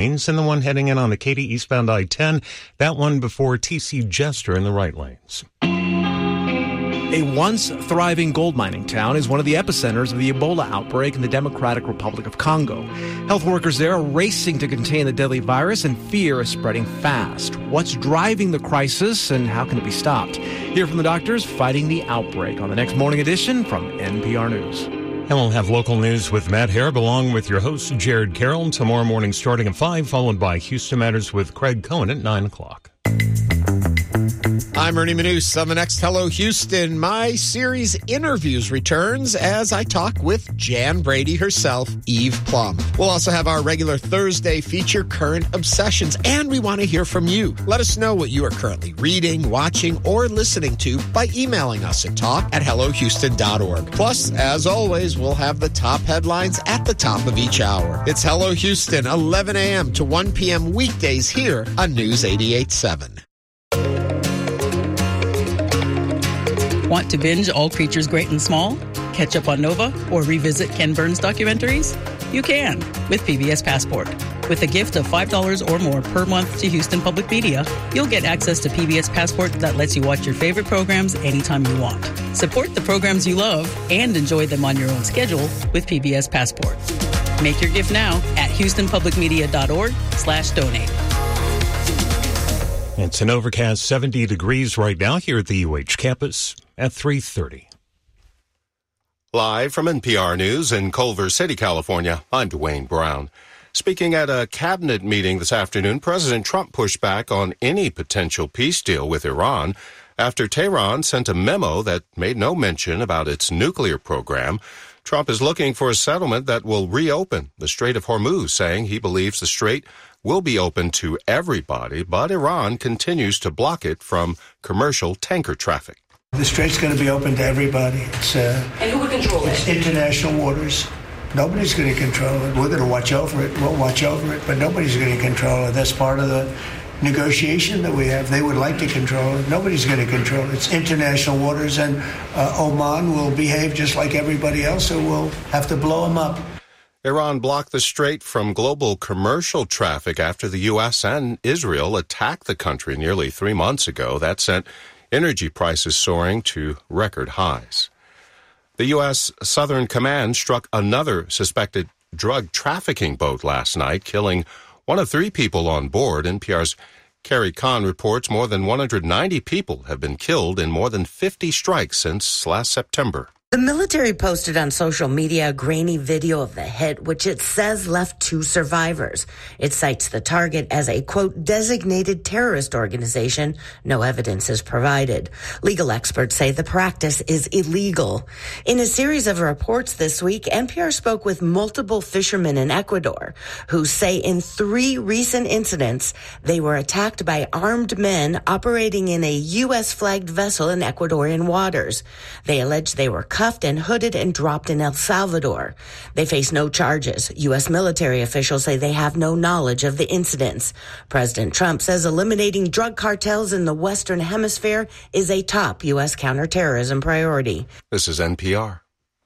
lanes, and the one heading in on the Katy eastbound I-10, that one before TC Jester in the right lanes. A once thriving gold mining town is one of the epicenters of the Ebola outbreak in the Democratic Republic of Congo. Health workers there are racing to contain the deadly virus, and fear is spreading fast. What's driving the crisis, and how can it be stopped? Hear from the doctors fighting the outbreak on the next Morning Edition from NPR News. And we'll have local news with Matt Hareb along with your host, Jared Carroll, tomorrow morning starting at 5, followed by Houston Matters with Craig Cohen at 9 o'clock. I'm Ernie Manous on the next Hello Houston. My series Interviews returns as I talk with Jan Brady herself, Eve Plum. We'll also have our regular Thursday feature, Current Obsessions, and we want to hear from you. Let us know what you are currently reading, watching, or listening to by emailing us at talk@hellohouston.org. Plus, as always, we'll have the top headlines at the top of each hour. It's Hello Houston, 11 a.m. to 1 p.m. weekdays here on News 88.7. Want to binge All Creatures Great and Small? Catch up on Nova? Or revisit Ken Burns documentaries? You can with PBS Passport. With a gift of $5 or more per month to Houston Public Media, you'll get access to PBS Passport that lets you watch your favorite programs anytime you want. Support the programs you love and enjoy them on your own schedule with PBS Passport. Make your gift now at houstonpublicmedia.org/donate. It's an overcast 70 degrees right now here at the UH campus at 3:30. Live from NPR News in Culver City, California, I'm Dwayne Brown. Speaking at a cabinet meeting this afternoon, President Trump pushed back on any potential peace deal with Iran after Tehran sent a memo that made no mention about its nuclear program. Trump is looking for a settlement that will reopen the Strait of Hormuz, saying he believes the strait will be open to everybody, but Iran continues to block it from commercial tanker traffic. The strait's going to be open to everybody. And who would control it? It's international waters. Nobody's going to control it. We're going to watch over it. We'll watch over it, but nobody's going to control it. That's part of the negotiation that we have. They would like to control it. Nobody's going to control it. It's international waters, and Oman will behave just like everybody else, so we'll have to blow them up. Iran blocked the strait from global commercial traffic after the U.S. and Israel attacked the country nearly 3 months ago. That sent energy prices soaring to record highs. The U.S. Southern Command struck another suspected drug trafficking boat last night, killing one of 3 people on board. NPR's Carrie Kahn reports more than 190 people have been killed in more than 50 strikes since last September. The military posted on social media a grainy video of the hit, which it says left 2 survivors. It cites the target as a, quote, designated terrorist organization. No evidence is provided. Legal experts say the practice is illegal. In a series of reports this week, NPR spoke with multiple fishermen in Ecuador who say in 3 recent incidents, they were attacked by armed men operating in a U.S.-flagged vessel in Ecuadorian waters. They allege they were cuffed and hooded and dropped in El Salvador. They face no charges. U.S. military officials say they have no knowledge of the incidents. President Trump says eliminating drug cartels in the Western Hemisphere is a top U.S. counterterrorism priority. This is NPR.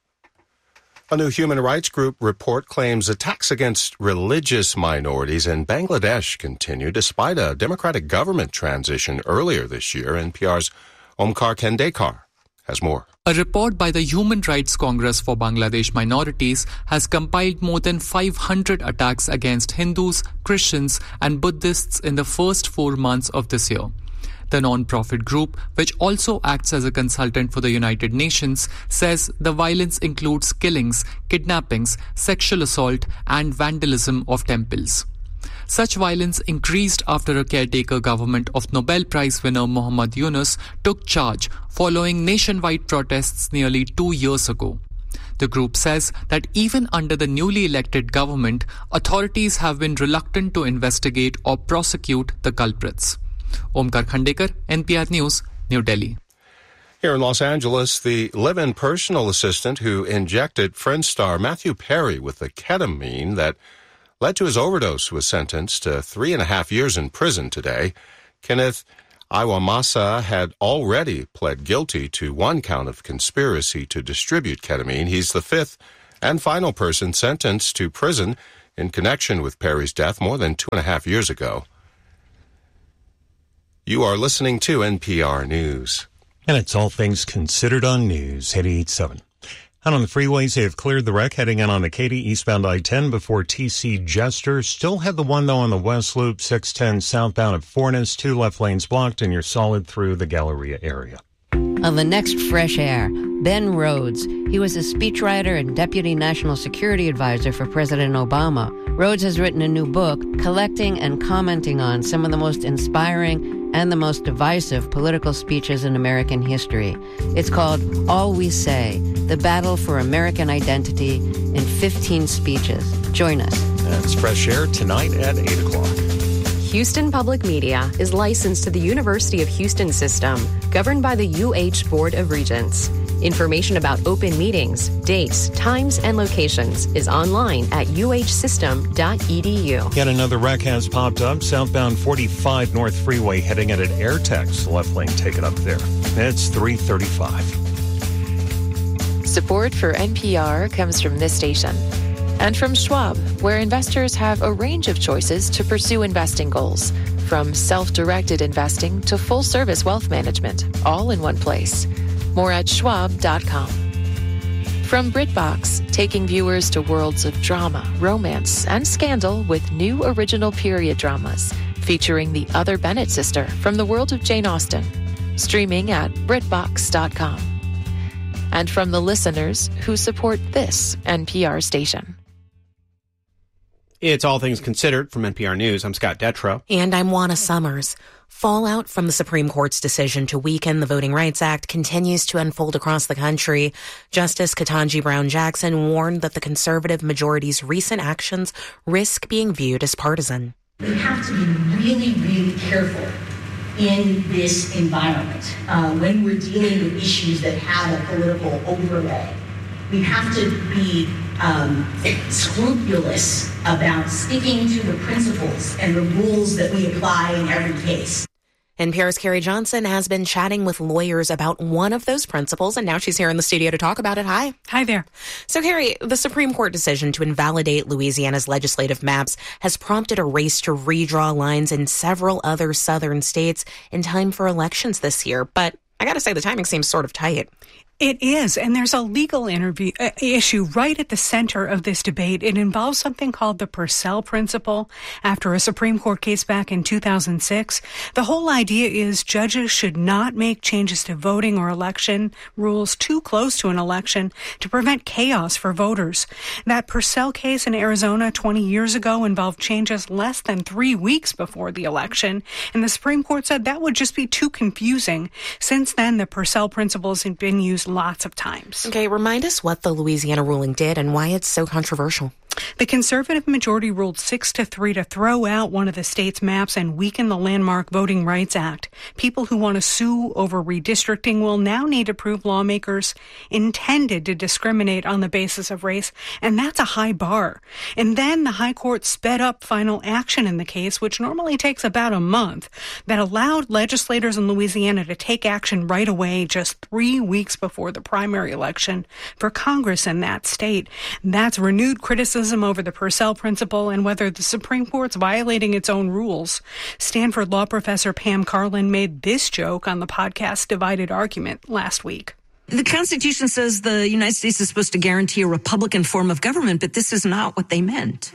A new human rights group report claims attacks against religious minorities in Bangladesh continue despite a democratic government transition earlier this year. NPR's Omkar Khandekar has more. A report by the Human Rights Congress for Bangladesh Minorities has compiled more than 500 attacks against Hindus, Christians, and Buddhists in the first 4 months of this year. The non-profit group, which also acts as a consultant for the United Nations, says the violence includes killings, kidnappings, sexual assault, and vandalism of temples. Such violence increased after a caretaker government of Nobel Prize winner Muhammad Yunus took charge following nationwide protests nearly 2 years ago. The group says that even under the newly elected government, authorities have been reluctant to investigate or prosecute the culprits. Omkar Khandekar, NPR News, New Delhi. Here in Los Angeles, the live-in personal assistant who injected Friends star Matthew Perry with the ketamine that led to his overdose was sentenced to 3.5 years in prison today. Kenneth Iwamasa had already pled guilty to 1 count of conspiracy to distribute ketamine. He's the 5th and final person sentenced to prison in connection with Perry's death more than 2.5 years ago. You are listening to NPR News. And it's All Things Considered on News 88.7. Out on the freeways, they have cleared the wreck heading in on the Katy eastbound I-10 before TC Jester. Still have the one, though, on the West Loop, 610 southbound at Forness. 2 left lanes blocked, and you're solid through the Galleria area. On the next Fresh Air, Ben Rhodes. He was a speechwriter and deputy national security advisor for President Obama. Rhodes has written a new book collecting and commenting on some of the most inspiring and the most divisive political speeches in American history. It's called All We Say, The Battle for American Identity in 15 Speeches. Join us. That's Fresh Air tonight at 8 o'clock. Houston Public Media is licensed to the University of Houston system, governed by the UH Board of Regents. Information about open meetings, dates, times, and locations is online at uhsystem.edu. Yet another wreck has popped up. Southbound 45 North Freeway heading at Airtex. Left lane taken up there. It's 3:35. Support for NPR comes from this station and from Schwab, where investors have a range of choices to pursue investing goals, from self-directed investing to full-service wealth management, all in one place. More at schwab.com. From BritBox, taking viewers to worlds of drama, romance, and scandal with new original period dramas featuring the other Bennett sister from the world of Jane Austen. Streaming at BritBox.com. And from the listeners who support this NPR station. It's All Things Considered from NPR News. I'm Scott Detrow. And I'm Juana Summers. Fallout from the Supreme Court's decision to weaken the Voting Rights Act continues to unfold across the country. Justice Ketanji Brown Jackson warned that the conservative majority's recent actions risk being viewed as partisan. We have to be really, really careful in this environment when we're dealing with issues that have a political overlay. We have to be scrupulous about sticking to the principles and the rules that we apply in every case. NPR's Carrie Johnson has been chatting with lawyers about one of those principles, and now she's here in the studio to talk about it. Hi. Hi there. So, Carrie, the Supreme Court decision to invalidate Louisiana's legislative maps has prompted a race to redraw lines in several other southern states in time for elections this year. But I got to say, the timing seems sort of tight. It is, and there's a legal issue right at the center of this debate. It involves something called the Purcell Principle after a Supreme Court case back in 2006. The whole idea is judges should not make changes to voting or election rules too close to an election to prevent chaos for voters. That Purcell case in Arizona 20 years ago involved changes less than 3 weeks before the election, and the Supreme Court said that would just be too confusing. Since then, the Purcell Principles have been used lots of times. Okay, remind us what the Louisiana ruling did and why it's so controversial. The conservative majority ruled 6-3 to throw out one of the state's maps and weaken the landmark Voting Rights Act. People who want to sue over redistricting will now need to prove lawmakers intended to discriminate on the basis of race, and that's a high bar. And then the High Court sped up final action in the case, which normally takes about a month, that allowed legislators in Louisiana to take action right away just 3 weeks before the primary election for Congress in that state. That's renewed criticism over the Purcell Principle and whether the Supreme Court's violating its own rules. Stanford law professor Pam Karlan made this joke on the podcast Divided Argument last week. The Constitution says the United States is supposed to guarantee a Republican form of government, but this is not what they meant.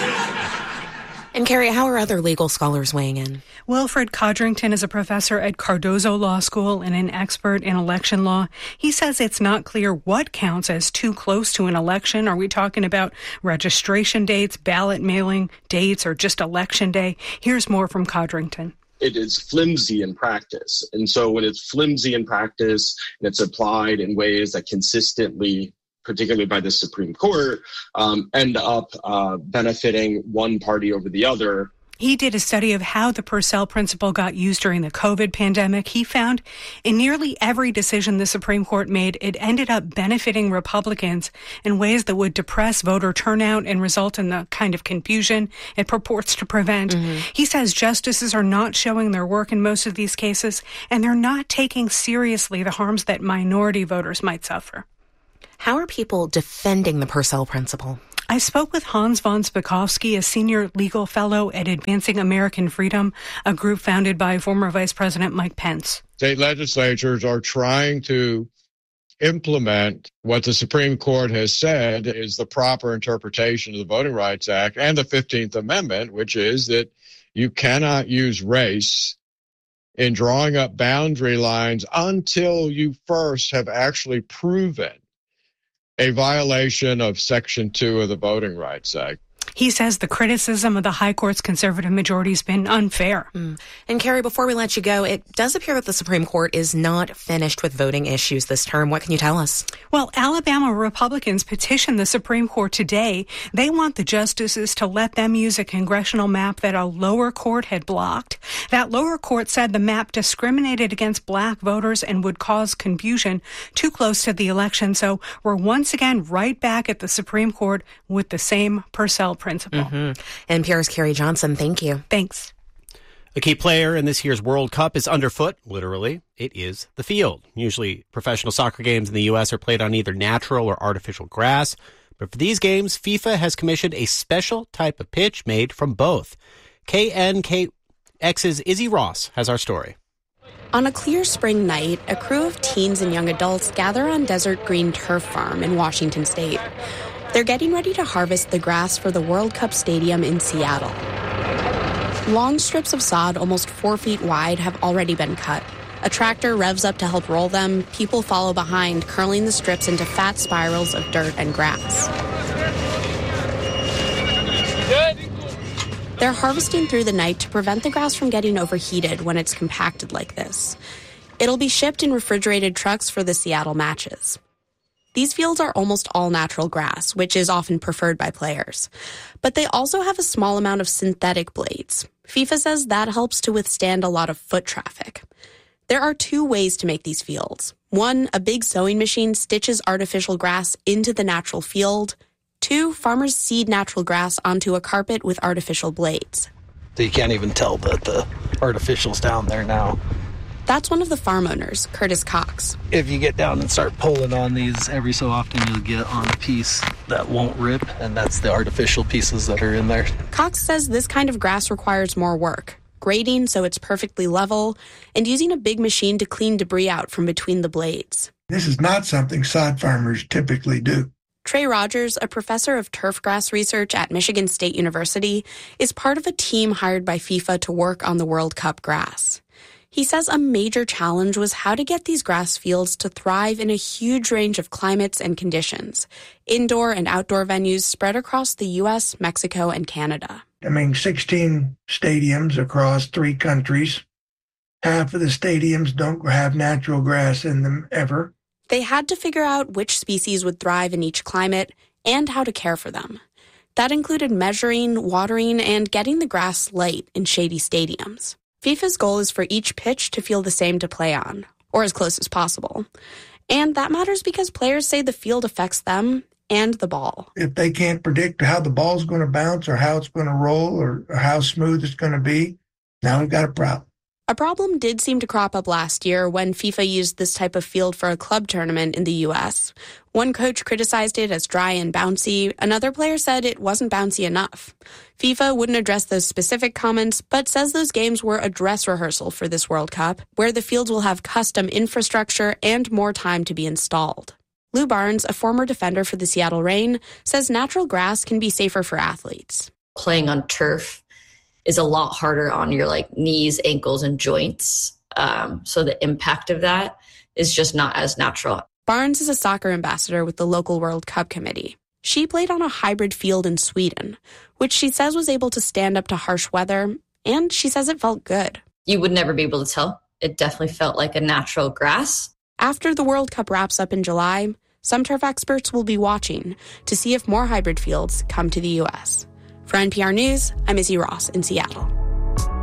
And Carrie, how are other legal scholars weighing in? Wilfred Codrington is a professor at Cardozo Law School and an expert in election law. He says it's not clear what counts as too close to an election. Are we talking about registration dates, ballot mailing dates, or just election day? Here's more from Codrington. It is flimsy in practice. And so when it's flimsy in practice and it's applied in ways that consistently, particularly by the Supreme Court, end up benefiting one party over the other. He did a study of how the Purcell Principle got used during the COVID pandemic. He found in nearly every decision the Supreme Court made, it ended up benefiting Republicans in ways that would depress voter turnout and result in the kind of confusion it purports to prevent. He says justices are not showing their work in most of these cases, and they're not taking seriously the harms that minority voters might suffer. How are people defending the Purcell Principle? I spoke with Hans von Spakovsky, a senior legal fellow at Advancing American Freedom, a group founded by former Vice President Mike Pence. State legislatures are trying to implement what the Supreme Court has said is the proper interpretation of the Voting Rights Act and the 15th Amendment, which is that you cannot use race in drawing up boundary lines until you first have actually proven a violation of Section 2 of the Voting Rights Act. He says the criticism of the High Court's conservative majority has been unfair. And Carrie, before we let you go, it does appear that the Supreme Court is not finished with voting issues this term. What can you tell us? Well, Alabama Republicans petitioned the Supreme Court today. They want the justices to let them use a congressional map that a lower court had blocked. That lower court said the map discriminated against black voters and would cause confusion too close to the election. So we're once again right back at the Supreme Court with the same Purcell principle. NPR's Carrie Johnson, thank you. Thanks. A key player in this year's World Cup is underfoot, literally. It is the field. Usually professional soccer games in the U.S. are played on either natural or artificial grass. But for these games, FIFA has commissioned a special type of pitch made from both. KNKX's Izzy Ross has our story. On a clear spring night, a crew of teens and young adults gather on Desert Green Turf Farm in Washington State. They're getting ready to harvest the grass for the World Cup Stadium in Seattle. Long strips of sod, almost 4 feet wide, have already been cut. A tractor revs up to help roll them. People follow behind, curling the strips into fat spirals of dirt and grass. They're harvesting through the night to prevent the grass from getting overheated when it's compacted like this. It'll be shipped in refrigerated trucks for the Seattle matches. These fields are almost all natural grass, which is often preferred by players. But they also have a small amount of synthetic blades. FIFA says that helps to withstand a lot of foot traffic. There are 2 ways to make these fields. 1, a big sewing machine stitches artificial grass into the natural field. 2, farmers seed natural grass onto a carpet with artificial blades. So you can't even tell that the artificial's down there now. That's one of the farm owners, Curtis Cox. If you get down and start pulling on these, every so often you'll get on a piece that won't rip, and that's the artificial pieces that are in there. Cox says this kind of grass requires more work, grading so it's perfectly level, and using a big machine to clean debris out from between the blades. This is not something sod farmers typically do. Trey Rogers, a professor of turfgrass research at Michigan State University, is part of a team hired by FIFA to work on the World Cup grass. He says a major challenge was how to get these grass fields to thrive in a huge range of climates and conditions, indoor and outdoor venues spread across the U.S., Mexico, and Canada. 16 stadiums across 3 countries. Half of the stadiums don't have natural grass in them ever. They had to figure out which species would thrive in each climate and how to care for them. That included measuring, watering, and getting the grass light in shady stadiums. FIFA's goal is for each pitch to feel the same to play on, or as close as possible. And that matters because players say the field affects them and the ball. If they can't predict how the ball's going to bounce or how it's going to roll or how smooth it's going to be, now we've got a problem. A problem did seem to crop up last year when FIFA used this type of field for a club tournament in the U.S. One coach criticized it as dry and bouncy. Another player said it wasn't bouncy enough. FIFA wouldn't address those specific comments, but says those games were a dress rehearsal for this World Cup, where the fields will have custom infrastructure and more time to be installed. Lou Barnes, a former defender for the Seattle Reign, says natural grass can be safer for athletes. Playing on turf is a lot harder on your knees, ankles, and joints. So the impact of that is just not as natural. Barnes is a soccer ambassador with the local World Cup committee. She played on a hybrid field in Sweden, which she says was able to stand up to harsh weather, and she says it felt good. You would never be able to tell. It definitely felt like a natural grass. After the World Cup wraps up in July, some turf experts will be watching to see if more hybrid fields come to the U.S. For NPR News, I'm Izzy Ross in Seattle.